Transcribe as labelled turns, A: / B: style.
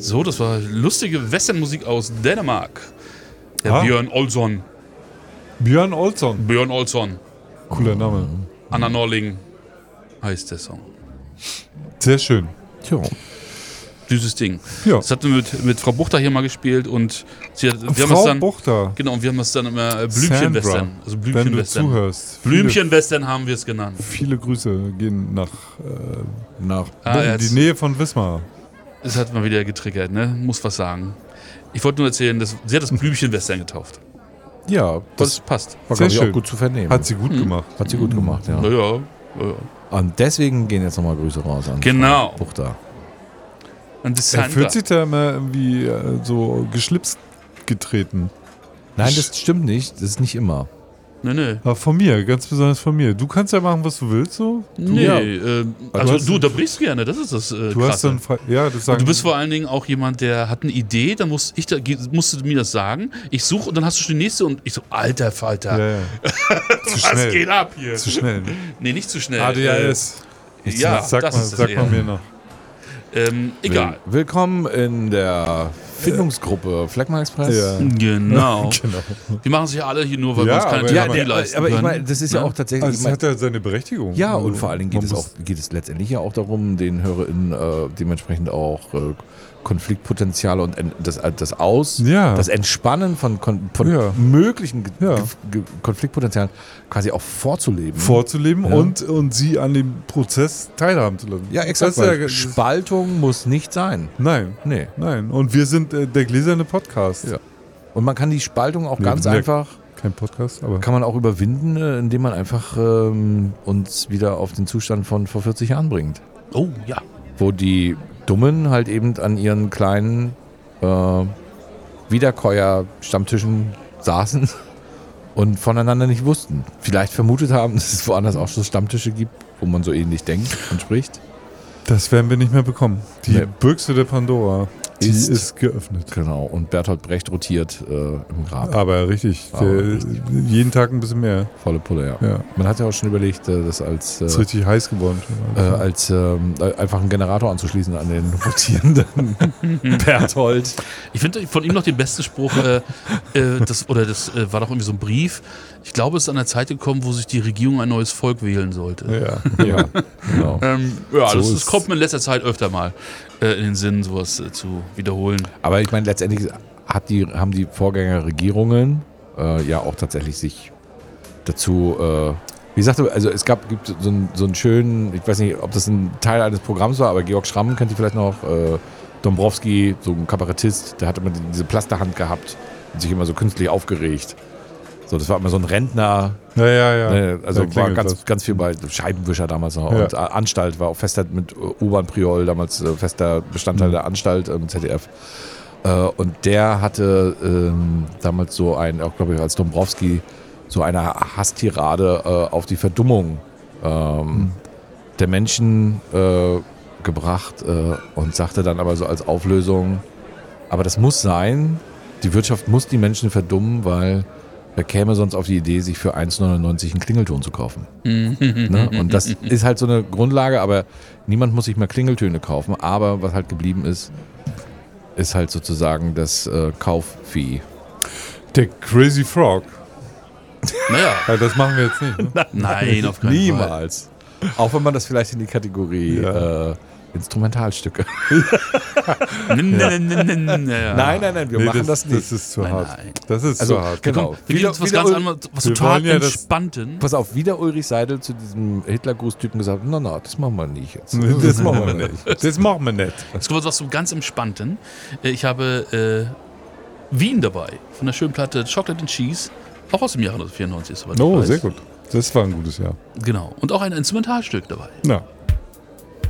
A: So, das war lustige Westernmusik aus Dänemark. Der Björn Olsson.
B: Björn Olsson.
A: Björn Olsson.
B: Cooler Name.
A: Anna Norling heißt der Song.
B: Sehr schön.
C: Tja.
A: Süßes Ding.
B: Ja.
A: Das hatten wir mit Frau Buchter hier mal gespielt und wir haben
B: Frau
A: das dann.
B: Buchter.
A: Genau, und wir haben das dann immer Blümchenwestern. Also
B: Wenn du
A: Blümchenwestern.
B: zuhörst.
A: Blümchenwestern haben wir es genannt.
B: Viele Grüße gehen nach
A: Ah,
B: die Nähe von Wismar.
A: Das hat mal wieder getriggert, ne? Muss was sagen. Ich wollte nur erzählen, sie hat das Blümchenwestern getauft.
C: Ja,
A: Das passt.
C: war,
B: Sehr
C: glaube ich,
B: schön.
C: auch gut zu vernehmen.
B: Hat sie gut gemacht.
C: Hat sie gut gemacht, ja.
A: Ja.
C: Und deswegen gehen jetzt nochmal Grüße raus an
A: Genau.
C: Frau Buchter.
A: Und
B: Er fühlt sich da immer irgendwie so geschlipst getreten.
C: Nein, das stimmt nicht. Das ist nicht immer.
A: Nee.
B: Aber von mir, ganz besonders von mir. Du kannst ja machen, was du willst, so.
A: Nee,
C: Ja.
A: also du unterbrichst gerne, das ist das
B: Du hast
A: Krasse.
B: dann ja, das sagen.
A: Und du bist vor allen Dingen auch jemand, der hat eine Idee, dann musst du mir das sagen, ich suche und dann hast du schon die nächste und ich so, alter Falter,
B: ja. Zu
A: was
B: schnell.
A: geht ab hier?
B: Zu schnell. Ne?
A: Nee, nicht zu schnell.
B: ADHS.
A: Ja,
B: Sag
A: das ist
B: sag
A: es
B: mal
A: eher.
B: mir noch.
A: Egal.
C: Willkommen in der Findungsgruppe Fleckma Express.
B: Ja.
A: Genau.
B: Genau.
A: Die machen sich ja alle hier nur, weil
B: Ja,
A: wir uns keine
B: aber-
A: Therapie
B: Ja,
A: leisten
C: aber ich
A: können.
C: meine, das ist ja auch tatsächlich.
B: Also
C: ich
B: es
C: mein,
B: hat ja seine Berechtigung.
C: ja,
B: Also,
C: und vor allen Dingen geht es letztendlich ja auch darum, den HörerInnen dementsprechend auch Konfliktpotenziale und das Entspannen von
B: Ja.
C: möglichen
B: Ja.
C: Konfliktpotenzialen quasi auch vorzuleben.
B: vorzuleben
C: Ja.
B: und sie an dem Prozess teilhaben zu lassen.
C: Ja, exakt.
B: Das ist
C: Weil Spaltung muss nicht sein.
B: Nein.
C: Nee.
B: Nein. Und wir sind der gläserne Podcast.
C: Ja. Und man kann die Spaltung auch
B: Nee,
C: ganz
B: wir sind
C: einfach,
B: Kein Podcast, aber.
C: kann man auch überwinden, indem man einfach uns wieder auf den Zustand von vor 40 Jahren bringt.
A: Oh, ja.
C: Wo die Dummen halt eben an ihren kleinen Wiederkäuer-Stammtischen saßen und voneinander nicht wussten. Vielleicht vermutet haben, dass es woanders auch schon Stammtische gibt, wo man so ähnlich denkt und spricht.
B: Das werden wir nicht mehr bekommen. Die
C: Nee.
B: Büchse der Pandora, die
C: Ist-
B: ist geöffnet.
C: Genau. Und Bertolt Brecht rotiert im Grab.
B: Aber richtig. Jeden Tag ein bisschen mehr.
C: Volle Pulle, ja.
B: Ja.
C: Man hat ja auch schon überlegt, das als
B: Ist richtig heiß geworden.
C: einfach einen Generator anzuschließen an den rotierenden Berthold.
A: Ich finde von ihm noch den besten Spruch, das war doch irgendwie so ein Brief. Ich glaube, es ist an der Zeit gekommen, wo sich die Regierung ein neues Volk wählen sollte.
B: Ja.
C: Ja, genau.
B: So
A: Das
B: ist-
A: kommt mir in letzter Zeit öfter mal in den Sinn, sowas zu wiederholen.
C: Aber ich meine, letztendlich haben die Vorgängerregierungen ja auch tatsächlich sich dazu, wie gesagt, also gibt so einen schönen, ich weiß nicht, ob das ein Teil eines Programms war, aber Georg Schramm kennt ihr vielleicht noch, Dombrowski, so ein Kabarettist, der hat immer diese Plasterhand gehabt und sich immer so künstlich aufgeregt. So, das war immer so ein Rentner,
B: Ja.
C: ne, also
B: Da
C: war
B: klingelt
C: ganz,
B: was.
C: ganz viel bei Scheibenwischer damals noch.
B: Ja.
C: Und Anstalt war auch fester mit U-Bahn-Priol, damals fester Bestandteil der Anstalt im ZDF. Und der hatte damals so auch glaube ich als Dombrowski, so eine Hasstirade auf die Verdummung der Menschen gebracht und sagte dann aber so als Auflösung, aber das muss sein, die Wirtschaft muss die Menschen verdummen, weil wer käme sonst auf die Idee, sich für 1,99 einen Klingelton zu kaufen? Ne? Und das ist halt so eine Grundlage, aber niemand muss sich mehr Klingeltöne kaufen. Aber was halt geblieben ist halt sozusagen das Kaufvieh.
B: Der Crazy Frog.
A: Naja,
B: Ja, das machen wir jetzt nicht. Ne?
A: nein, auf keinen Fall.
C: Niemals. Auch wenn man das vielleicht in die Kategorie Instrumentalstücke.
A: Nein,
C: Nein, wir machen das nicht.
B: Das ist zu
A: Nein,
B: hart.
A: nein.
B: Das ist
C: Also,
B: zu hart.
C: genau.
A: Wir gehen jetzt was ganz anderes, was
B: wir
A: total
B: wollen ja das-
A: Entspannten.
C: Pass auf, wieder Ulrich Seidel zu diesem Hitlergruß-Typen gesagt, na, das machen wir nicht jetzt.
B: Das machen wir nicht. Das machen wir nicht.
A: Jetzt kommt was so ganz Entspannten. Ich habe Wien dabei, von der schönen Platte Chocolate and Cheese, auch aus dem Jahr 1994. soweit ich
B: Oh,
A: weiß.
B: sehr gut. Das war ein gutes Jahr.
A: Genau. Und auch ein Instrumentalstück dabei.
B: Ja.